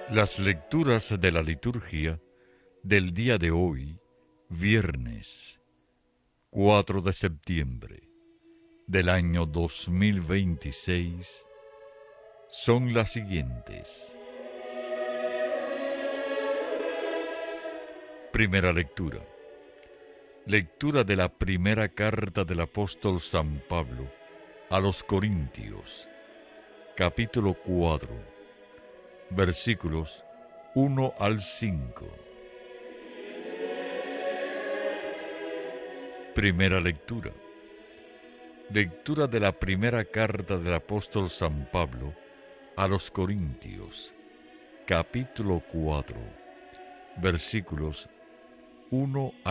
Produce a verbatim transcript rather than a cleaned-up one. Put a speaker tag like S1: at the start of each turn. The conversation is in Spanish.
S1: Las lecturas de la liturgia del día de hoy, viernes cuatro de septiembre del año dos mil veintiséis, son las siguientes. Primera lectura. Lectura de la primera carta del apóstol San Pablo a los Corintios, capítulo cuatro, versículos uno al cinco. Primera lectura. Lectura de la primera carta del apóstol San Pablo a los Corintios, capítulo cuatro, versículos uno